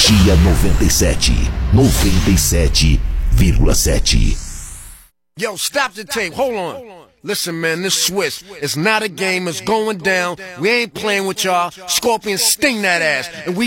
Energia 97. 97,7. Yo, stop the tape. Hold on. Listen, man, this Swiss, it's not a game. It's going down. We ain't playing with y'all. Scorpion, sting that ass. And we